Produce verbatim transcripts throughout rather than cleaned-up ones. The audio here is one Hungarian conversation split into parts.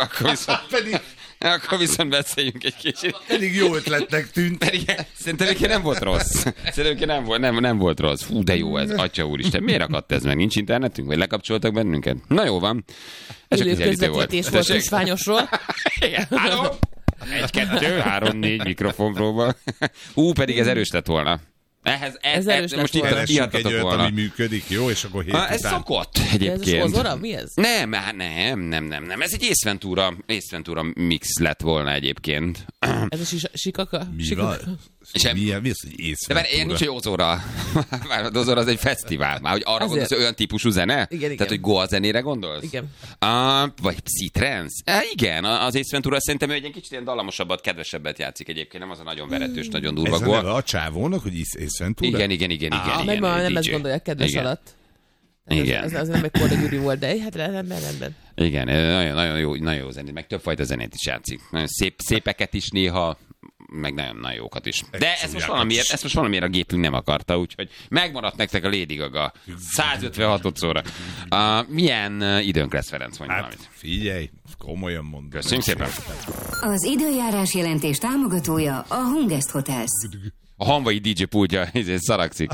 Akkor viszont, Pedig... akkor viszont beszéljünk egy kicsit. Pedig jó ötletnek tűnt. Pedig szerintem neki nem volt rossz. Szerintem nem volt, nem, nem volt rossz. Fú, de jó ez, atya úristen. Miért akadt ez meg? Nincs internetünk? Vagy lekapcsoltak bennünket? Na jó van. Ez csak közvetítés volt Tusványosról. Igen, háló? Egy, kettő, három, négy mikrofon próba. Hú, pedig ez erős lett volna. Ehhez, ez, ez, ez most itt egy olyat, ami működik, jó? És akkor hét ha, ez után... szokott egyébként. De ez Ozora? Mi ez? Nem, nem, nem, nem, nem. Ez egy Ace Ventura, Ace Ventura mix lett volna egyébként. Ez a sis- sikaka? Mi sikaka? van? Mi, mi az, hogy Ace de mert nincs, hogy Ozora. Már Ozora az egy fesztivál. Már hogy arra gondolsz, olyan típusú zene? Igen, igen. Tehát, hogy Goa zenére gondolsz? Igen. Uh, vagy Psytrance? Uh, igen, az Ace Ventura szerintem ő egy kicsit ilyen dallamosabbat, kedvesebbet játszik egyébként. Nem az a nagyon veretős, hmm. nagyon durva Goa. Ez a neve a csávónak, hogy Ace Ventura? Igen, igen, igen, igen. Ah, igen, meg igen, nem ezt gondolják kedves igen. alatt. Igen. Ez, ez, ez nem egy Korda Gyuri volt, de hát rendben, rendben. Igen, nagyon, nagyon jó, nagyon jó zenét, meg többfajta zenét is játszik. Nagyon szép, szépeket is néha, meg nagyon, nagyon jókat is. De ezt most, valamiért, ezt most valamiért a gépünk nem akarta, úgyhogy megmaradt nektek a Lady Gaga száz ötvenhatodszorra. Uh, milyen uh, időnk lesz, Ferenc, mondja hát, valamit. Figyelj, komolyan mondom. Köszönjük szépen. Az időjárás jelentés támogatója a Hungest Hotels. A hanvai dé dzsé pultja szaragszik.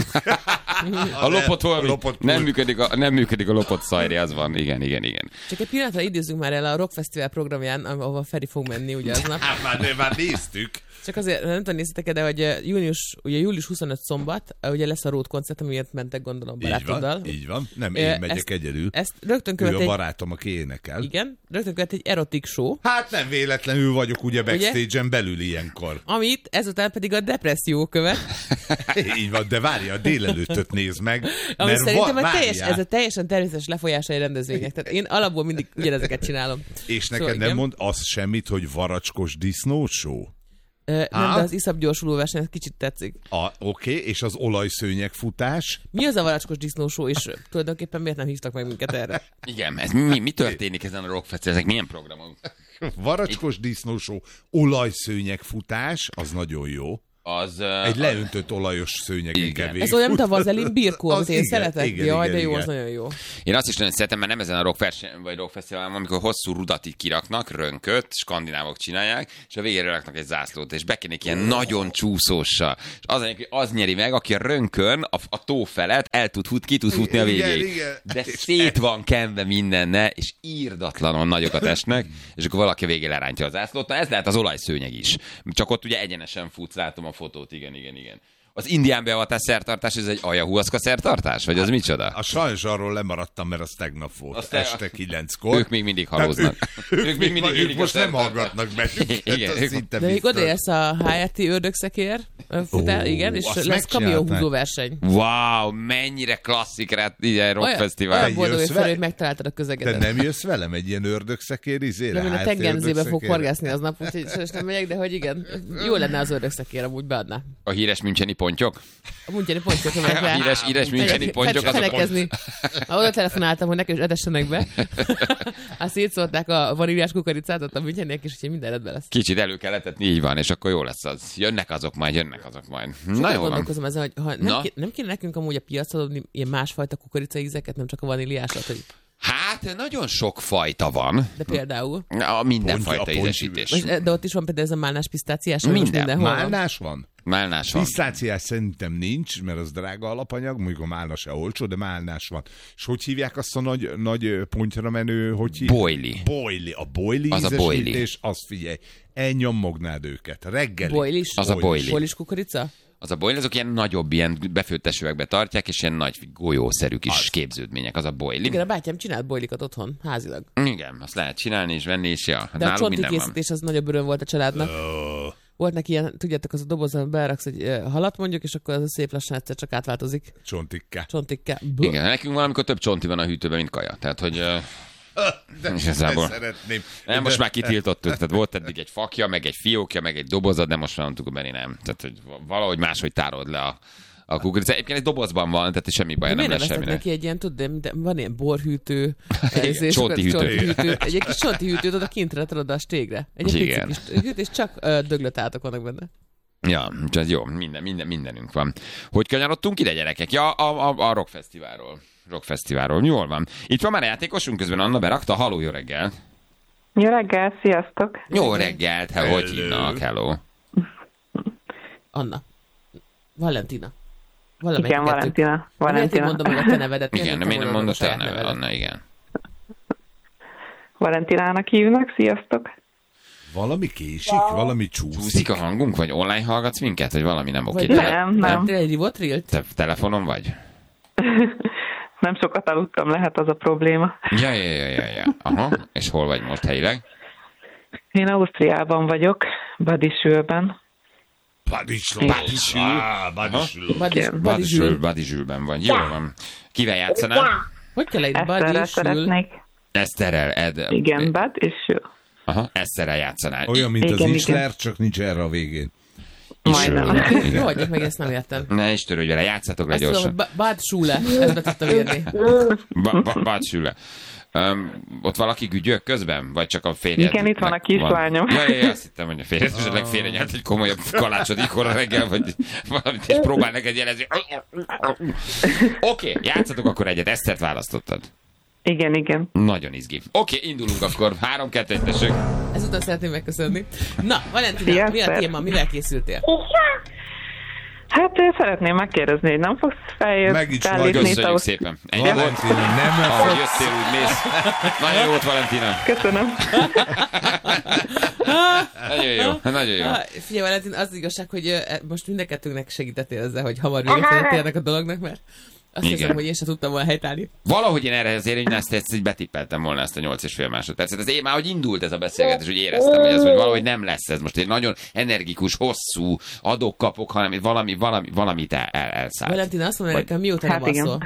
A lopott valami, nem működik a, nem működik a lopott szajri, az van. Igen, igen, igen. Csak egy pillanatra idézzünk már el a Rock Festival programján, ahova Feri fog menni ugye aznap. Hát már, már néztük. Csak azért, nem tudom, néztetek, de hogy június, ugye július huszonötödike szombat, ugye lesz a Road koncert, amiért mentek gondolom barátoddal. Így van, így van. Nem, én megyek ezt, egyedül. Ezt rögtön követ ő egy... a barátom, aki énekel. Igen, rögtön követ egy erotik show. Hát nem véletlenül vagyok ugye backstage-en belül ilyenkor. Amit ezután pedig a depresszió követ. Így van, de várja, a délelőttöt nézd meg. Ami mert szerintem va- a teljes, ez a teljesen természetes lefolyása egy rendezvénynek. Tehát én alapból mindig ugyanezeket csinálom. És neked szóval, nem mond az semmit, hogy varacskos disznósó? Ö, nem, de az iszap gyorsuló verseny, ez kicsit tetszik. Oké, okay, és az olajszőnyeg futás? Mi az a varacskos disznósó, és tulajdonképpen miért nem hívtak meg minket erre? Igen, ez mi, mi történik ezen a Rock Festival? Ezek milyen programok? Varacskos disznósó, olajszőnyeg futás, az nagyon jó. Az, egy leöntött olajos szőnyegen kevés. Ez olyan, mint a vazelin birkó, amit én igen, szeretek. Igen, Jaj, igen, de jó, igen. az nagyon jó. Én azt is nagyon szeretem, mert nem ezen a rock, verseny, vagy rock fesztiválon, amikor hosszú rudat így kiraknak, rönköt, skandinávok csinálják, és a végére raknak egy zászlót, és bekénik ilyen nagyon csúszóssal. És az, az nyeri meg, aki a rönkön, a, a tó felett el tud fut, ki tud futni a végéig. Igen, igen. De szét van kenve mindenne, és írdatlanon nagyokat esnek, és akkor valaki a végén lerántja a zászlót. Na ez lehet az olajszőnyeg is. Csak ott ugye egyenesen futsz, látom a fotót, igen, igen. Igen. Az indián beavatás szertartás, ez egy ayahuaszka szertartás? Vagy az hát, micsoda? A sajnos arról lemaradtam, mert az tegnap volt. Azt este kilenckor. Ők még mindig halóznak. Ők, ők, ők, mindig, ők most nem hallgatnak be. Igen, ők... De még odaérsz a há er té ördögszekér futál, oh, igen, és lesz kamionhúzó verseny. Wow, mennyire klasszik rá ilyen rockfesztivál. Olyan boldog, hogy fel, hogy megtaláltad a közegedet. De nem jössz velem egy ilyen ördögszekér izére? Nem, én a tengerzébe fog horgászni aznap, úgyhogy sajnos nem megyek, de hogy igen, jó lenne az ördögszekér, amúgy beadná. A híres müncheni pontyok? A müncheni pontyok. A híres, híres müncheni pontyok. Fenekezni. Oda telefonáltam, hogy nekem is edessenek be. Hát szétszólták a vaníliás kukoricát, ott a müncheniek is, úgyhogy minden rendben lesz. Kicsit elő kell etetni, így van, és akkor jó lesz az. Jönnek azok majd, jönnek azok majd. Na jó gondolkozom ezen, hogy ha nem, ké, nem kéne nekünk amúgy a piacon adni ilyen másfajta kukoricaízeket, nem csak a vaníliásat, hogy... Hát, nagyon sok fajta van. De például? A mindenfajta ízesítés. De ott is van például ez a málnás pisztáciás? Minden. Málnás van? Málnás van. Pisztáciás szerintem nincs, mert az drága alapanyag, mondjuk a málna se olcsó, de málnás van. És hogy hívják azt a nagy, nagy pontyra menő, hogy hívják? Boily. Boily. A boily az ízesítés, azt figyelj, elnyommognád őket. Reggeli. Boilis? Az a boily. Boilis kukorica? Az a boily, azok ilyen nagyobb, ilyen befőtt tesőekbe tartják, és ilyen nagy golyószerű kis az. képződmények, az a boily. Igen, a bátyám csinált boilikat otthon, házilag. Igen, azt lehet csinálni és venni, és ja. De a csonti készítés az nagyobb öröm volt a családnak. Oh. Volt neki ilyen, tudjátok, az a dobozban beraksz egy uh, halat mondjuk, és akkor az szép lassan egyszer csak átváltozik. Csontikká. Csontikká. Igen, nekünk valamikor több csonti van a hűtőben, mint kaja. Tehát, hogy... Uh... De igazából. Szeretném. Nem, most már kitiltottuk, tehát volt eddig egy fakja, meg egy fiókja, meg egy dobozat, de most már mondtuk, Beni nem. Tehát, hogy valahogy máshogy tárod le a, a kukoricát. Egyébként egy dobozban van, tehát semmi baj, nem lesz semmi. Neki egy ilyen, tudod, de van ilyen borhűtő, csonti hűtő. Egy kis csonti hűtőt oda kintre tudod a stégre. Egy pici kis hűtő, és csak uh, döglött átok vannak benne. Ja, ez jó, minden, minden, mindenünk van. Hogy kanyarodtunk ide, gyerekek? Ja, a, a, a Rock Fesztiválról. Rock Fesztiválról. Jól van. Itt van már a játékosunk, közben Anna berakta. Halló, jó reggel. Jó reggelt, sziasztok! Jó reggelt, hello, hogy hívnak, hello. Anna. Valentina. Igen, Valentina. Valentina. Mondom meg a te nevedet. Igen, de miért nem mondod te a nevedet? nevedet? Anna, igen. Valentinának hívnak, sziasztok! Valami késik, valami csúszik. Csúszik a hangunk, vagy online hallgatsz minket, vagy valami nem oké? Vagy nem, nem. Te egy rivotrilt? Te telefonon vagy? Nem sokat aludtam, lehet az a probléma. Ja, ja, ja, ja, ja. Aha, és hol vagy most helyileg? Én Ausztriában vagyok, Badisülben. Badisül. Badisül. Badisül. Badisül. Badisül, Badisülben vagy. Jó van. Kivel játszanál? Hogy kell egy Eszterrel Badisül? szeretnék. Eszterrel, Ed. Igen, Badisül. Aha, Eszterrel játszanál. Olyan, mint az Igen, Isler, igen. csak nincs erre a végén. Majdnem. Jó, hagyjuk meg, ezt nem értem. Ne is törődj vele, játszatok le Azt tudom, gyorsan. hogy Badisül, ezt be tudtam írni. Ba- ba- Badisül. Um, ott valaki gügyök közben? Vagy csak a férjed? Igen, itt van a kislányom. Ja, ja, ja, azt hittem, hogy a férjed esetleg félre nyert egy komolyabb kalácsot ikora reggel, vagy valamit, és próbál neked jelezni. Oké, okay, játszatok akkor egyet, Esztert választottad. Igen, igen. Nagyon izgi. Oké, okay, indulunk akkor. Három, kettő, egy, tessék. Ezután szeretném megköszönni. Na, Valentina, Szia, mi a szer. téma? Mivel készültél? Hát én szeretném megkérdezni, hogy nem fogsz feljött Meg is állítni Köszönjük itt ahhoz- szépen. Ennyi volt. Valentina, nem Ahogy fogsz. jöttél, úgy mész. Nagyon jó volt, Valentina. Köszönöm. Nagyon jó, nagyon jó. Ah, figyelj, Valentin, az igazság, hogy ö, most mindenkettőnknek segítettél ezzel, hogy hamar véget legyen ennek a dolognak, mert azt Igen. hiszem, hogy én sem tudtam volna helytállni. Valahogy én erre azért én ezt, ezt így betippeltem volna ezt a nyolc és fél másodpercet. Ez én már, hogy indult ez a beszélgetés, hogy éreztem, hogy ez hogy valahogy nem lesz ez. Most egy nagyon energikus, hosszú adok-kapok, hanem valami, valami, valamit el, el, elszállt. Valentin, azt mondja nekem, mióta Hát nem igen. alszol?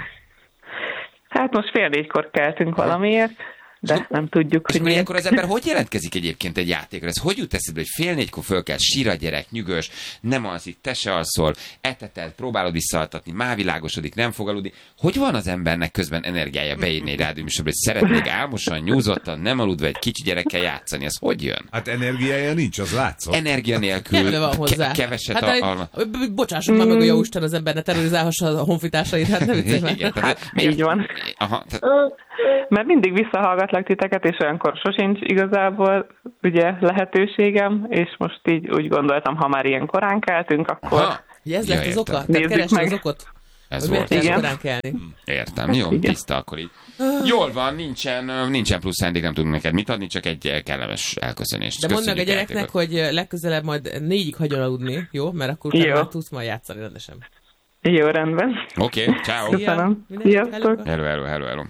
Hát most fél négykor keltünk valamiért, de nem tudjuk, És hogy akkor miért. ilyenkor az ember hogy jelentkezik egyébként egy játékra? Ez hogy jut eszedbe, hogy fél négykor föl kell, sír a gyerek, nyugös, nem alszik, te se alszol, eteted, próbálod visszaaltatni, mávilágosodik, nem fog aludni. Hogy van az embernek közben energiája beírni egy rádióműsorba, hogy szeretnék álmosan, nyúzottan, nem aludva egy kicsi gyerekkel játszani? Ez hogy jön? Hát energiája nincs, az látszott. Energia nélkül, Nem van hozzá. ke- keveset hát, a... a... a... Bocsássuk már meg, a jóisten az ember ne terrorizálhassa a honfitársait, hát nem viccelj már. Igen, tehát, Így van. Aha, tehát, Mert mindig visszahallgatlak titeket, és olyankor sosincs igazából ugye lehetőségem, és most így úgy gondoltam, ha már ilyen korán keltünk, akkor aha, Ugye ez Ja, lett az értem. oka? Tehát Nézzük keresd meg. az okot? ez Hogy miért volt. kell Igen. korán kelni? Értem, jó, tiszta akkor így. Jól van, nincsen, nincsen plusz szándék, nem tudunk neked mit adni, csak egy kellemes elköszönést. De mondd meg a Köszönjük gyereknek, játékot. hogy legközelebb majd négyig hagyjon aludni, jó? Mert akkor utána Jó. már tudsz majd játszani rendesen. jó, rendben. Oké, okay, ciao. Köszönöm. Mindenki Sziasztok. hello. Hello, hello, hello, hello.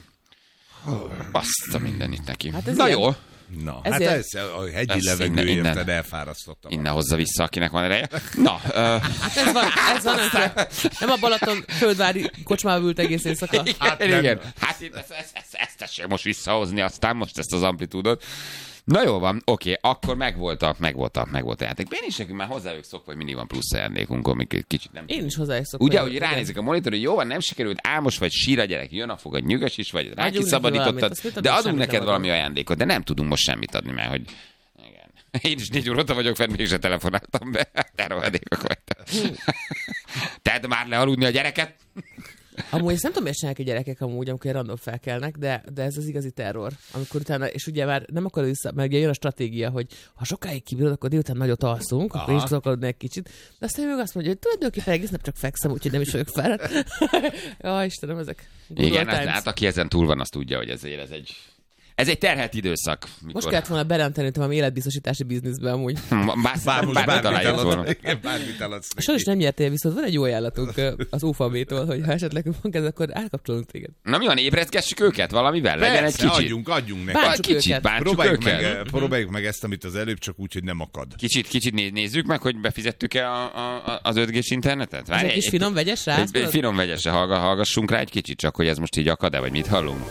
Azt a mindenit neki. Hát ez Na ilyen. jó, Na, Ezért- hát ez a hegyi Ez levegő innen- innen. érted, elfárasztottam. innen hozza vissza, akinek van ereje. Na, uh, Hát ez van, ez van, amikor nem a Balaton földvári kocsmába ült egész éjszaka. hát igen, igen. Hát én ezt, ezt, ezt, ezt tessék most visszahozni, aztán most ezt az amplitúdot. Na jó van, oké, akkor megvolt a, megvolt a, megvolt a játék. Én is nekünk már hozzájuk szokva, hogy mindig van plusz ajándékunk, amik kicsit nem... Én is hozzájuk szoktam. Ugye, hogy ránézik a monitor, hogy jó van, nem sikerült, álmos vagy, sír a gyerek, jön a fogad, nyugas is vagy, rá Adjunk neki kiszabadítottad, valamit, azt mit de adunk, adunk semmit neked nem valami adunk. ajándékot, de nem tudunk most semmit adni, mert hogy... Igen. Én is négy óra vagyok fenn, mégse telefonáltam be. Te rohadékok vagytok. Tedd már le aludni a gyereket. Amúgy ezt nem tudom, miért csinálják a gyerekek amúgy, amikor ilyen random felkelnek, de, de ez az igazi terror. Amikor utána, és ugye már nem akar vissza, meg ugye jön a stratégia, hogy ha sokáig kibírod, akkor délután nagyot alszunk, akkor is tudok aludni egy kicsit. De aztán meg azt mondja, hogy tulajdonképpen egész nap csak fekszem, úgyhogy nem is vagyok fáradt. Ja, Istenem, ezek. good Igen, old hát, times. hát aki ezen túl van, az tudja, hogy ezért ez egy... Ez egy terhelt időszak. Mikor... Most kellett volna bejelenteni, hogy valami életbiztosítási bizniszbe amúgy. Bár, Bár bár, most bár, bármit találjuk volna. eladsz, igen, bármit eladsz neki. Sajnos nem nyertél, viszont van egy jó ajánlatunk ö, az u f bé-től, hogy ha esetleg van ez, akkor elkapcsolunk téged. Na mi van, ébreszgessük őket valamivel? Legyen egy Persze, kicsit. adjunk, adjunk neki. Bár- Egy Bántsuk kicsit, őket. bántsuk Próbáljuk meg, őket. eh, próbáljuk meg ezt, amit az előbb, csak úgy, hogy nem akad. Kicsit, kicsit né- nézzük meg, hogy befizettük-e a, a, az öt gés internetet? Ez Várj, egy kis finom vegyes rá? egy, egy finom vegyesre hallga, hallgassunk rá egy kicsit, csak hogy ez most így akad-e, vagy mit hallunk?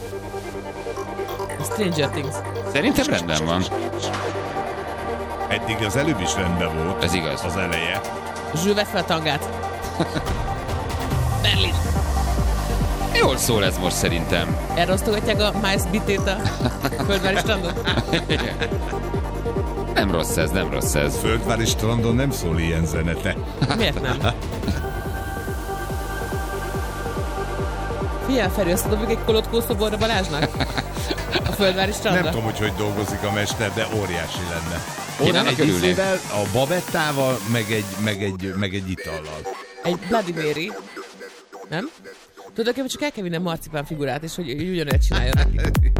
Stranger Things. Szerintem rendben van. Eddig az előbb is rendben volt. Ez igaz. Az eleje. Zsül, vedd fel a tangát. Berlin. Jól szól ez most szerintem. Erre osztogatják a Miles bitét a földvári strandon? Nem rossz ez, nem rossz ez. Földvári strandon nem szól ilyen zenete. Miért nem? Figyelj, Feri, azt dobjuk egy kolotkó szoborra Balázsnak? A Földvári strandra? Nem tudom, hogy hogy dolgozik a mester, de óriási lenne. Én Oda annak egy örülnék. izével, a babettával, meg egy, meg egy, meg egy itallal. Egy Bloody Mary. Nem? Tudod, hogy csak el kell vinnem marcipán figurát, és hogy, hogy ugyanolyan csináljon neki.